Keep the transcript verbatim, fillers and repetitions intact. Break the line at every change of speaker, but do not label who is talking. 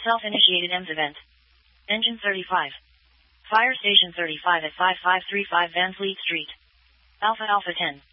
Self-initiated E M S event. Engine thirty-five. Fire Station thirty-five at five five three five Van Fleet Street. Alpha Alpha ten.